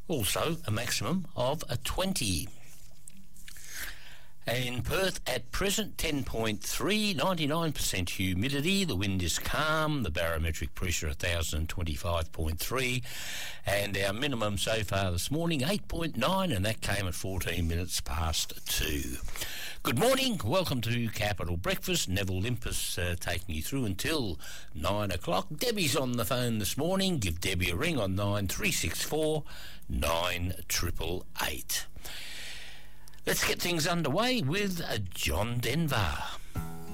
Also a maximum of 20. In Perth at present, 10.3, 99% humidity. The wind is calm. The barometric pressure 1,025.3. And our minimum so far this morning, 8.9, and that came at 14 minutes past 2. Good morning. Welcome to Capital Breakfast. Neville Limpus taking you through until 9 o'clock. Debbie's on the phone this morning. Give Debbie a ring on 9364 9888. Let's get things underway with John Denver.